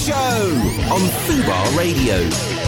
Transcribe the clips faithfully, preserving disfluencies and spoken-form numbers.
Show on Fubar Radio.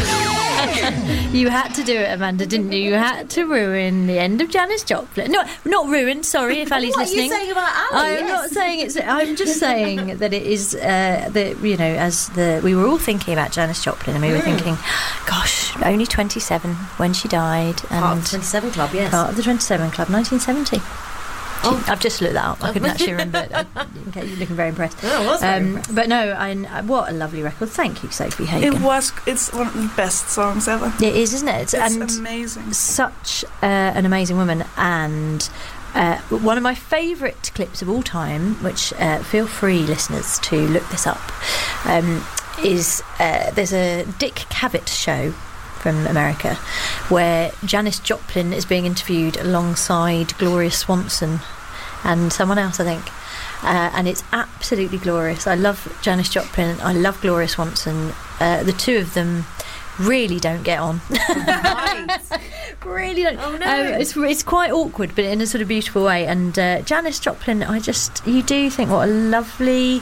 You had to do it, Amanda, didn't you? You had to ruin the end of Janis Joplin. No, not ruin. Sorry if Ali's what listening. What are you saying about Ali? I'm yes. not saying it's. I'm just saying that it is. Uh, that you know, as the we were all thinking about Janis Joplin, and we were mm. thinking, gosh, only twenty-seven when she died, and part of the twenty-seven Club, yes, part of the twenty-seven Club, nineteen seventy. Oh. I've just looked that up. I couldn't actually remember. Okay, you're looking very impressed. Oh, I was very um, impressed. But no, I, what a lovely record. Thank you, Sophie Hagen. It was. It's one of the best songs ever. It is, isn't it? It's and amazing. Such uh, an amazing woman, and uh, one of my favourite clips of all time, which uh, feel free, listeners, to look this up, um, is uh, there's a Dick Cavett show from America where Janis Joplin is being interviewed alongside Gloria Swanson and someone else, I think, uh, and it's absolutely glorious. I love Janis Joplin, I love Gloria Swanson. Uh, the two of them really don't get on. Right. Really don't. Oh no. Um, it's it's quite awkward, but in a sort of beautiful way. And uh, Janis Joplin, I just you do think what a lovely,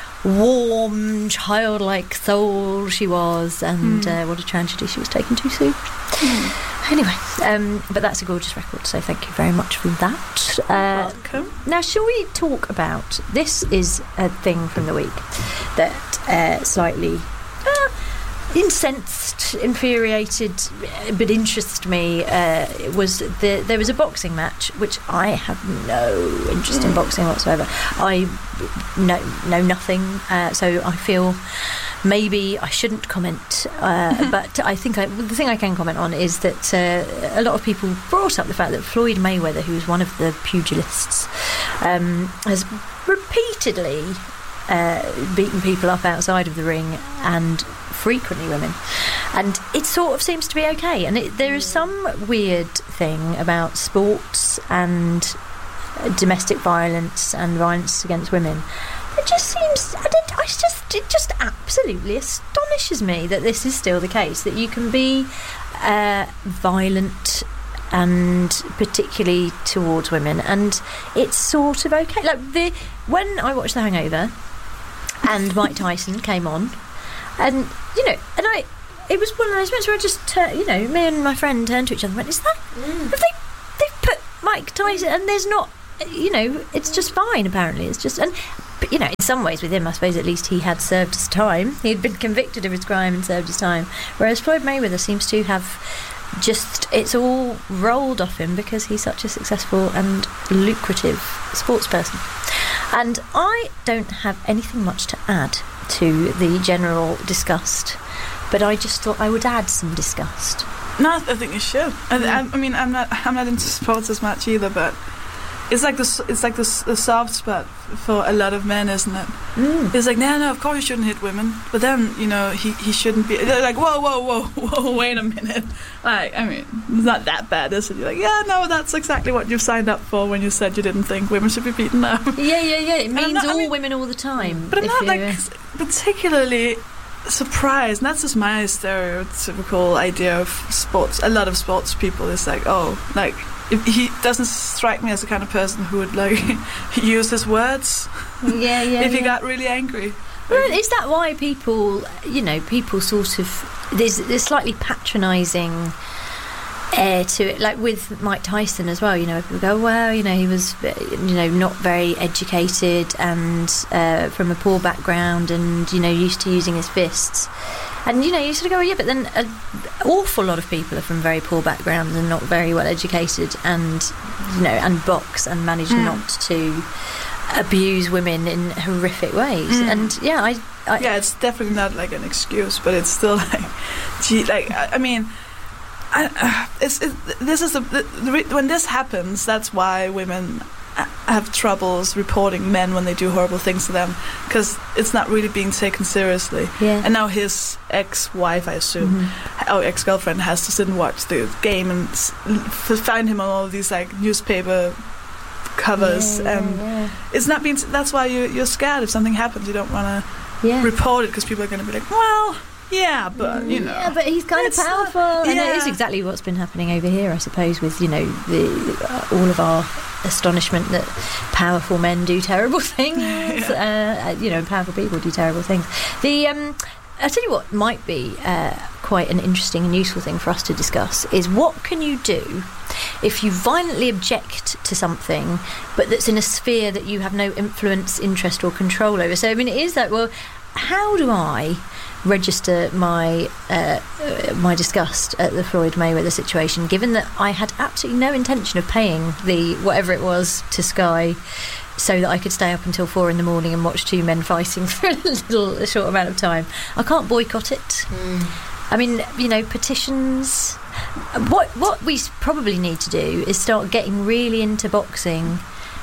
warm, childlike soul she was, and mm. uh, what a tragedy she was taken too soon. Mm. Anyway, um, but that's a gorgeous record, so thank you very much for that. Uh, Welcome. Now, shall we talk about, this is a thing from the week that uh, slightly uh, incensed, infuriated, but interested me. Uh, it was the, there was a boxing match, which I have no interest in boxing whatsoever. I know, know nothing, uh, so I feel maybe I shouldn't comment, uh, but I think I, the thing I can comment on is that uh, a lot of people brought up the fact that Floyd Mayweather, who's one of the pugilists, um, has repeatedly uh, beaten people up outside of the ring, and frequently women, and it sort of seems to be okay. And it, there is some weird thing about sports and domestic violence and violence against women. It just seems, I don't, I just, it just absolutely astonishes me that this is still the case, that you can be uh, violent and particularly towards women, and it's sort of okay. Like the when I watched The Hangover and Mike Tyson came on, and you know, and I, it was one of those moments where I just, tur- you know, me and my friend turned to each other and went, "Is that? Mm. Have they? They've put Mike Tyson, and there's not, you know, it's just fine. Apparently, it's just and." But, you know, in some ways with him, I suppose at least he had served his time. He'd been convicted of his crime and served his time. Whereas Floyd Mayweather seems to have just, it's all rolled off him because he's such a successful and lucrative sports person. And I don't have anything much to add to the general disgust, but I just thought I would add some disgust. No, I think you should. I, I, I mean, I'm not, I'm not into sports as much either, but it's like the, it's like the, the soft spot for a lot of men, isn't it? Mm. It's like, no, no, of course you shouldn't hit women, but then, you know, he, he shouldn't be. They're like, whoa, whoa, whoa, whoa, wait a minute. Like, I mean, it's not that bad, is it? You're like, yeah, no, that's exactly what you signed up for when you said you didn't think women should be beaten up. Yeah, yeah, yeah. It means not, all I mean, women all the time. But I'm not like uh, particularly surprised, and that's just my stereotypical idea of sports. A lot of sports people is like, oh, like, if he doesn't strike me as the kind of person who would like use his words. Yeah, yeah. if he yeah. got really angry. Well, is that why people, you know, people sort of, there's there's slightly patronising air to it, like with Mike Tyson as well. You know, people go, well, you know, he was, you know, not very educated and uh, from a poor background, and you know, used to using his fists. And you know, you sort of go, well, yeah, but then an awful lot of people are from very poor backgrounds and not very well educated, and you know, and box and manage mm. not to abuse women in horrific ways. Mm. And yeah, I, I yeah, it's definitely not like an excuse, but it's still like, gee, like I, I mean, I, uh, it's it, this is the, the, the when this happens, that's why women have troubles reporting men when they do horrible things to them, because it's not really being taken seriously. Yeah. And now his ex-wife, I assume, mm-hmm. or ex-girlfriend, has to sit and watch the game and s- find him on all of these like newspaper covers, yeah, yeah, and yeah. it's not being. That's why you, you're scared if something happens. You don't want to yeah. report it because people are going to be like, well. Yeah, but you know. Yeah, but he's kind of powerful, not, and yeah. it is exactly what's been happening over here, I suppose, with you know the uh, all of our astonishment that powerful men do terrible things. yeah. uh, you know, powerful people do terrible things. The um, I'll tell you what might be uh, quite an interesting and useful thing for us to discuss is what can you do if you violently object to something but that's in a sphere that you have no influence, interest or control over. So I mean it is that, well, how do I register my uh, uh, my disgust at the Floyd Mayweather situation, given that I had absolutely no intention of paying the whatever it was to Sky so that I could stay up until four in the morning and watch two men fighting for a little a short amount of time. I can't boycott it. Mm. I mean, you know, petitions. What what we probably need to do is start getting really into boxing,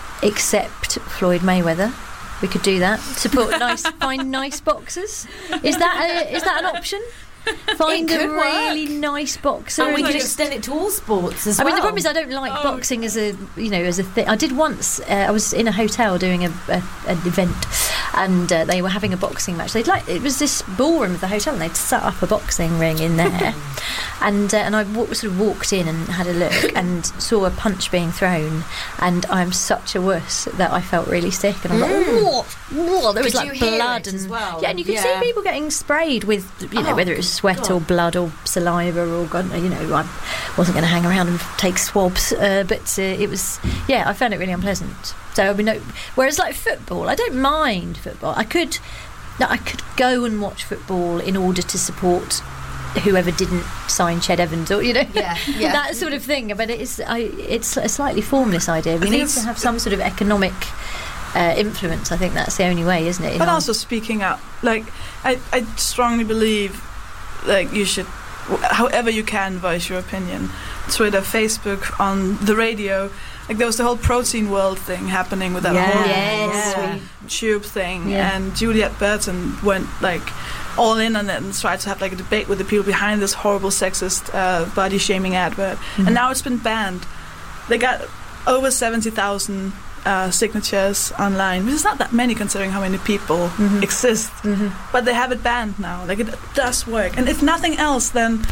except Floyd Mayweather. We could do that. Support nice, find nice boxers. Is that a, is that an option? Find a really work. nice boxer. And we and could extend it to all sports as I well. mean, the problem is I don't like oh. boxing as a you know as a thing. I did once. Uh, I was in a hotel doing a, a an event, and uh, they were having a boxing match. They'd like it was this ballroom of the hotel, and they'd set up a boxing ring in there. and uh, and I w- sort of walked in and had a look and saw a punch being thrown, and I'm such a wuss that I felt really sick, and I was Mm. like, whoa, whoa. There was Could like you hear blood it and as well? yeah, and you could Yeah. see people getting sprayed with you know Oh, whether it was sweat God. or blood or saliva or God, you know I wasn't going to hang around and take swabs, uh, but uh, it was yeah I found it really unpleasant. So I mean, no, whereas like football, I don't mind football. I could no, I could go and watch football in order to support whoever didn't sign Ched Evans or you know Yeah, yeah. that sort of thing. But it's I it's a slightly formless idea. We think need it's- to have some sort of economic uh, influence. I think that's the only way, isn't it? in But our- also speaking up, like I, I strongly believe, like you should, however you can, voice your opinion. Twitter, Facebook, on the radio. Like there was the whole protein world thing happening with that Yeah. whole Yes, whole tube thing, Yeah. and Juliet Burton went like all in on it and tried to have like a debate with the people behind this horrible sexist uh, body shaming advert, Mm-hmm. and now it's been banned. They got over seventy thousand uh, signatures online, which is not that many considering how many people Mhm. exist. Mhm. But they have it banned now. Like it does work, and if nothing else, then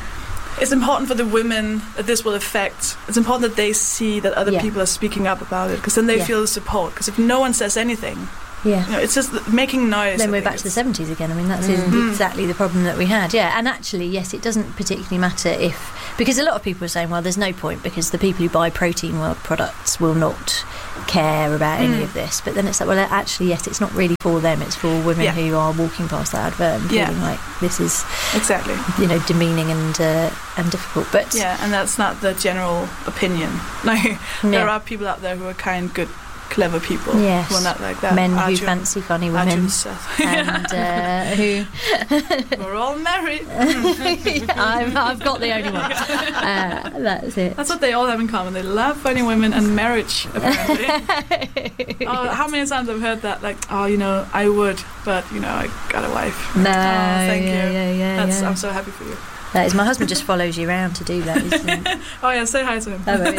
it's important for the women that this will affect. It's important that they see that other Yeah. people are speaking up about it, because then they Yeah. feel the support. Because if no one says anything, yeah. you know, it's just making noise. Then I we're think back to the it's- seventies again. I mean, that's Mm. exactly the problem that we had. Yeah, and actually, yes, it doesn't particularly matter if... Because a lot of people are saying, well, there's no point because the people who buy Protein World products will not care about any Mm. of this. But then it's like, well, actually, yes, it's not really for them. It's for women Yeah. who are walking past that advert and Yeah. feeling like this is, Exactly. you know, demeaning and uh, and difficult. But Yeah, and that's not the general opinion. Like no, there are people out there who are kind, good, clever people Yes. who are not like that. men who Arjun- fancy funny Arjun women Seth. and uh, who... We're all married. I've, I've got the only one. Uh, that's it. That's what they all have in common. They love funny women and marriage, apparently. Oh, how many times I've heard that? Like, oh, you know, I would, but, you know, I got a wife. No, Oh, thank yeah, you. yeah, yeah, That's, yeah. I'm so happy for you. That is, my husband just follows you around to do that. He's, um, Oh, yeah, say hi to him. oh, well,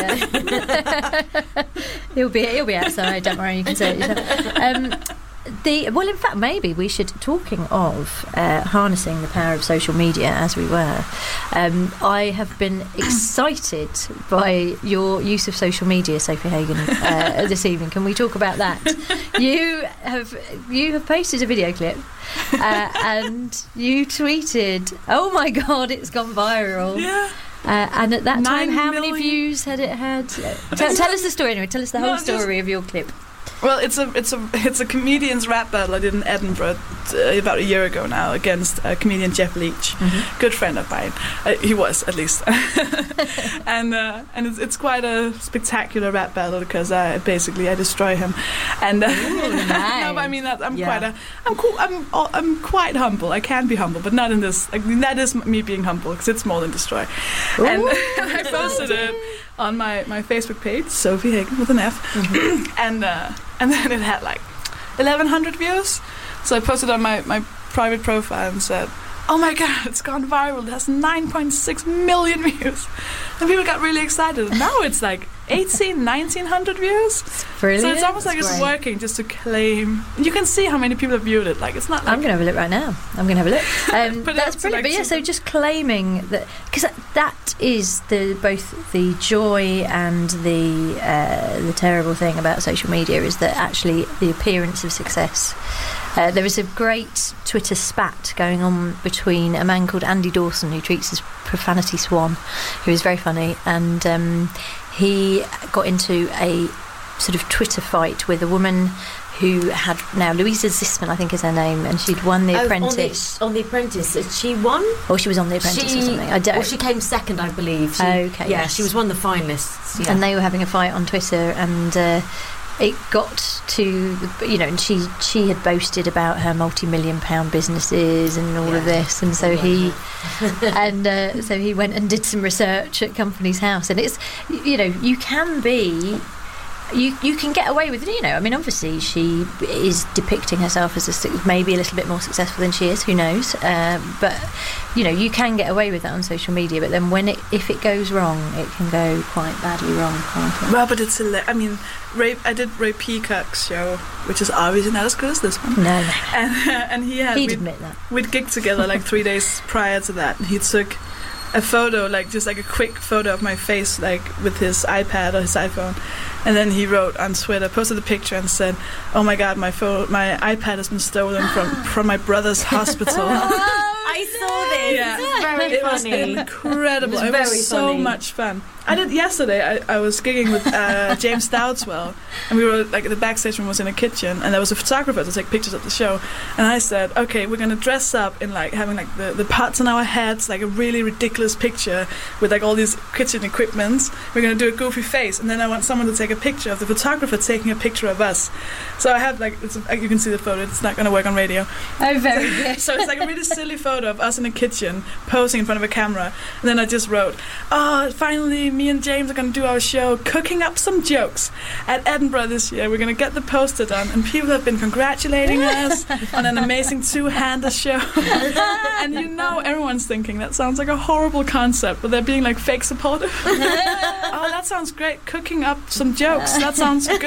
yeah. he'll be he'll be outside. Don't worry, you can say it yourself. Um, the well, in fact, maybe we should. Talking of uh, harnessing the power of social media, as we were, um, I have been excited by your use of social media, Sophie Hagen, uh, this evening. Can we talk about that? You have you have posted a video clip. Uh, and you tweeted, "Oh my God, it's gone viral!" Yeah. Uh, and at that time, Nine how many million. views had it had? Uh, tell, tell us the story anyway. Tell us the No, whole just- story of your clip. Well, it's a it's a it's a comedian's rap battle I did in Edinburgh uh, about a year ago now against uh, comedian Jeff Leach, Mm-hmm. good friend of mine. Uh, he was at least, and uh, and it's, it's quite a spectacular rap battle because I basically I destroy him, and uh, Ooh, nice. no, but I mean that I'm Yeah. quite a I'm cool I'm uh, I'm quite humble. I can be humble, but not in this. Like, that is me being humble because it's more than destroy. And Ooh, I posted it on my, my Facebook page, Sophie Hagen with an F, Mm-hmm. and uh, and then it had like eleven hundred views. So I posted on my, my private profile and said, "Oh my God, it's gone viral! It has nine point six million views," and people got really excited. And now it's like eighteen, nineteen hundred views. Brilliant. So it's almost like it's Great. working just to claim. You can see how many people have viewed it. Like it's not. Like, I'm going to have a look right now. I'm going to have a look. Um, Put it that's up to, brilliant. like, But yeah, two- so just claiming that, because that, that is the both the joy and the uh, the terrible thing about social media is that actually the appearance of success. Uh, there is a great Twitter spat going on between a man called Andy Dawson, who treats as Profanity Swan, who is very funny, and um, he got into a sort of Twitter fight with a woman who had, now Louisa Zisman I think is her name, and she'd won The Oh, Apprentice. On the, on the Apprentice, she won. Or she was on The Apprentice she, or something. I don't. Well, she came second, I believe. She, Okay, Yeah, yes. she was one of the finalists. Yeah. And they were having a fight on Twitter, and uh, it got to, you know, and she she had boasted about her multi-million pound businesses and all of Yeah. this, and so he and uh, so he went and did some research at Company's House, and it's, you know, you can be. You you can get away with it, you know. I mean, obviously she is depicting herself as a, su- maybe a little bit more successful than she is. Who knows? Uh, but you know, you can get away with that on social media. But then when it if it goes wrong, it can go quite badly wrong, can't it? Well, but it's. hila- I mean, Ray. I did Ray Peacock's show, which is obviously not as good as this one. No, no. And and he had. He'd we'd, admit that. we'd gigged together like three days prior to that, and he took a photo, like just like a quick photo of my face, like with his iPad or his iPhone, and then he wrote on Twitter, posted the picture, and said, "Oh my God, my phone, my iPad has been stolen from from my brother's hospital." I saw this. Yeah. This is very It was funny. incredible. It was It was very so funny. much fun. I did yesterday. I, I was gigging with uh, James Stoutswell, and we were like the backstage room was in a kitchen, and there was a photographer to take pictures of the show. And I said, "Okay, we're gonna dress up in like having like the, the pots on our heads, like a really ridiculous picture with like all these kitchen equipments. We're gonna do a goofy face, and then I want someone to take a picture of the photographer taking a picture of us." So I have like it's a, you can see the photo. It's not gonna work on radio. Oh, very good. So it's like a really silly photo of us in a kitchen posing in front of a camera. And then I just wrote, "Oh, finally, me and James are going to do our show, Cooking Up Some Jokes, at Edinburgh this year. We're going to get the poster done." And people have been congratulating us on an amazing two-hander show. And you know, everyone's thinking, that sounds like a horrible concept, but they're being like fake supportive. "Oh, that sounds great. Cooking Up Some Jokes. That sounds good.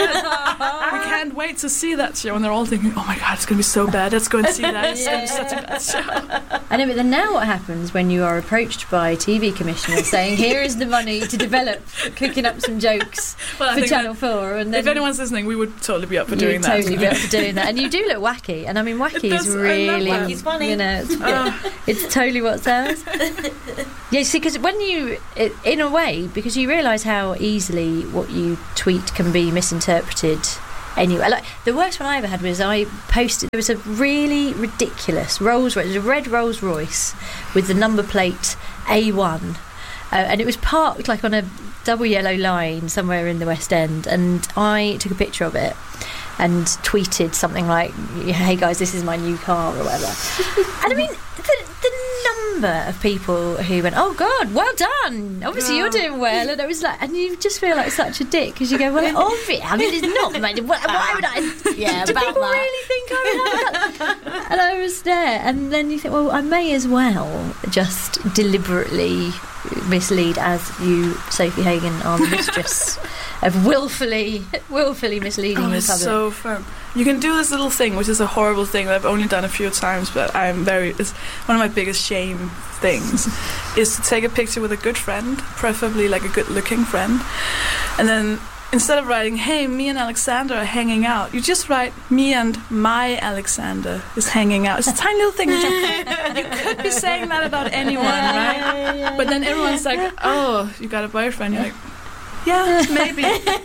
We can't wait to see that show." And they're all thinking, "Oh my God, it's going to be so bad. Let's go and see that. It's going to be such a bad show." I know, but then now what happens when you are approached by T V commissioners saying, "Here is the money to develop Cooking Up Some Jokes Well, I for think Channel that four," and then if anyone's listening, we would totally be up for you'd doing that. totally be up for doing that, and you do look wacky. And I mean, wacky It is does- I love really, Wacky's funny. you know, it's, Oh. it's totally what sells. Yeah, see, because when you, it, in a way, because you realise how easily what you tweet can be misinterpreted. Anyway, like the worst one I ever had was I posted. There was a really ridiculous Rolls Royce, it was a red Rolls Royce with the number plate A one, uh, and it was parked like on a double yellow line somewhere in the West End. And I took a picture of it and tweeted something like, "Hey guys, this is my new car," or whatever. And I mean, the, the number of people who went, "Oh God, well done! Obviously you're doing well," and it was like, and you just feel like such a dick because you go, "Well, obviously, I mean, it's not. Made, why, why would I? Yeah, do about people that. really think I'm like that?" And I was there, and then you think, well, I may as well just deliberately mislead, as you, Sophie Hagen, are the mistress of willfully, willfully misleading Oh, the it's public. so fun. You can do this little thing, which is a horrible thing that I've only done a few times, but I'm very. It's one of my biggest shame things, is to take a picture with a good friend, preferably like a good-looking friend, and then instead of writing, "Hey, me and Alexander are hanging out," you just write, "Me and my Alexander is hanging out." It's a tiny little thing. Which you, you could be saying that about anyone, right? But then everyone's like, "Oh, you got a boyfriend?" You're like, "Yeah, maybe."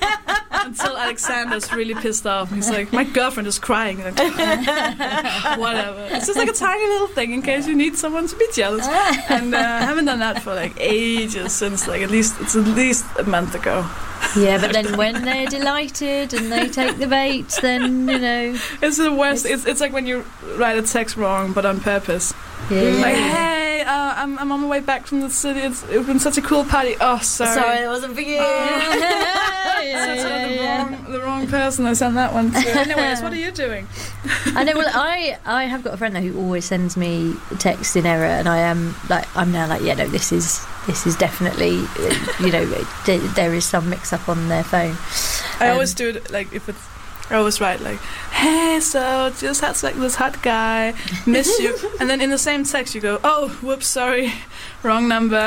Until Alexander's really pissed off. He's like, "My girlfriend is crying." Like, whatever. It's just like a tiny little thing in case you need someone to be jealous. And uh, I haven't done that for like ages, since like at least it's at least a month ago. Yeah, but then when they're delighted and they take the bait, then, you know. It's the worst. It's, it's like when you write a text wrong, but on purpose. Yeah. Like, "Hey, hi, uh, I'm I'm on my way back from the city. It's, it's been such a cool party. Oh, sorry. Sorry, it wasn't for you. That's the wrong, the wrong person I sent that one to. Anyways, what are you doing? I know. Well, I I have got a friend though who always sends me texts in error, and I am like I'm now like yeah no this is this is definitely uh, you know d- there is some mix up on their phone. I Um, always do it like if it's. I always write like, "Hey, so just had like this hot guy, miss you," and then in the same text you go, "Oh, whoops, sorry, wrong number.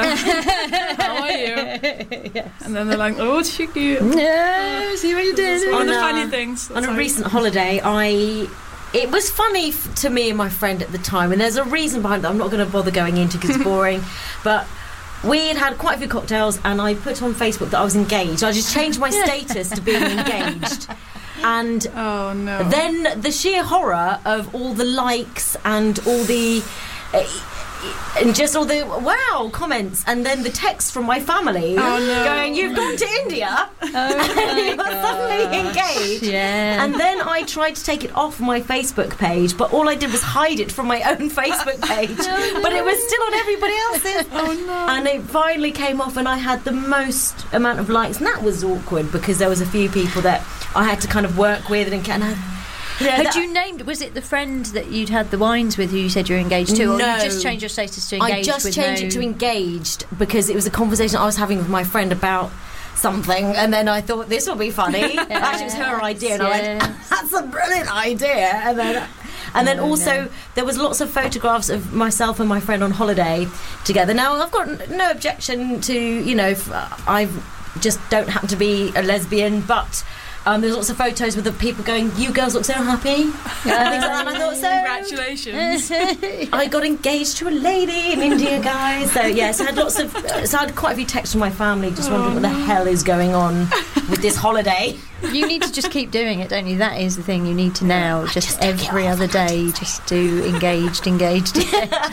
How are you?" Yes. And then they're like, "Oh, cheeky." No, see what you did. One of the On, uh, funny things. On a Sorry. recent holiday, I it was funny f- to me and my friend at the time, and there's a reason behind that I'm not going to bother going into because it's boring, but we had had quite a few cocktails, and I put on Facebook that I was engaged. I just changed my status to being engaged. And Oh no. then the sheer horror of all the likes and all the uh, and just all the wow comments, and then the text from my family Oh, no. going, "You've gone to India Oh and you're suddenly engaged." Yeah. And then I tried to take it off my Facebook page, but all I did was hide it from my own Facebook page. But it was still on everybody else's. Oh no. And it finally came off, and I had the most amount of likes, and that was awkward because there was a few people that I had to kind of work with, and, and I, yeah, Had that- you named? Was it the friend that you'd had the wines with who you said you're engaged to, or No. you just changed your status to engaged? I just with changed no... it to engaged because it was a conversation I was having with my friend about something, and then I thought this will be funny. Actually, it was her idea, and I went, Yes. "That's a brilliant idea." And then, and then Oh, also no. there was lots of photographs of myself and my friend on holiday together. Now I've got n- no objection to you know if I just don't happen to be a lesbian, but. Um, there's lots of photos with the people going, "You girls look so happy," and things like that. And I thought, so Congratulations. I got engaged to a lady in India, guys. So yes, I had lots of. So I had quite a few texts from my family, just wondering what the hell is going on with this holiday. You need to just keep doing it, don't you? That is the thing you need to now. Just, just took it every off. other day, just do engaged, engaged, engaged,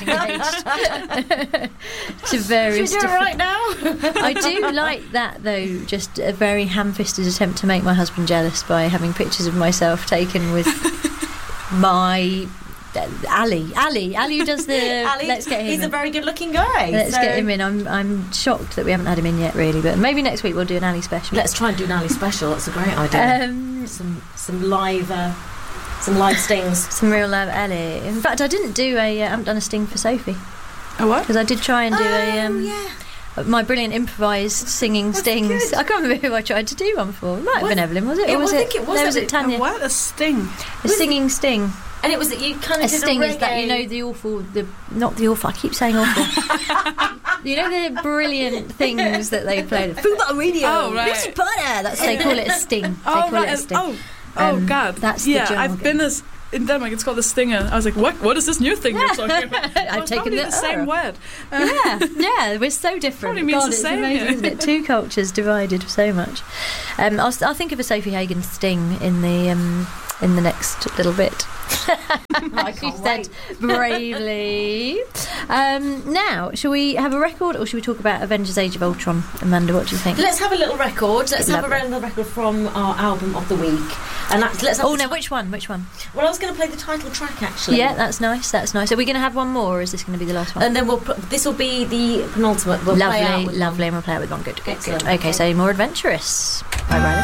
engaged. To various Should we do it different. right now? I do like that though. Just a very ham-fisted attempt to make my husband jealous by having pictures of myself taken with my uh, Ali. Ali. Ali who does the. Ali, let's get him. he's in. a very good-looking guy. Let's so get him in. I'm I'm shocked that we haven't had him in yet, really. But maybe next week we'll do an Ali special. Let's try and do an Ali special. That's a great idea. Um, some some live uh, some live stings. some real love Ali. In fact, I didn't do a. Uh, I haven't done a sting for Sophie A what? because I did try and do a. Um, Oh, yeah. My brilliant improvised singing stings. good. I can't remember who I tried to do one for. It might have Was- been Evelyn, was it? it Or was was- I it? think it was no, was Evelyn. it Tanya? A what? A sting. A singing sting. And it was that you kind A of did sting a is that you know the awful, the not the awful. I keep saying awful. You know the brilliant things that they play. Football radio. Oh, right. Richard Potter. That's they call it a sting. They Oh call right. it a sting. Oh. Oh Um, God. that's the yeah. jargon. I've been as in Denmark. It's called a stinger. I was like, what? What is this new thing you're talking about? I've Well, it's taken probably the the same uh. word. Uh, Yeah, yeah, we're so different. Probably means God, the it's same, amazing, yeah. isn't it? Two cultures divided so much. Um, I'll, I'll think of a Sophie Hagen sting in the um, in the next little bit. Like you said, bravely. Um, now, shall we have a record, or should we talk about Avengers: Age of Ultron? Amanda, what do you think? Let's have a little record. Let's have a Lovely. little record from our album of the week. And that's, let's have Oh the no, ti- which one? Which one? Well, I was going to play the title track actually. Yeah, that's nice. That's nice. Are we going to have one more, or is this going to be the last one? And then we'll put, this will be the penultimate. We'll play out lovely, with lovely. And we'll play it with one. Good, good, good. Excellent. Okay, Okay. so more adventurous. Bye, Riley.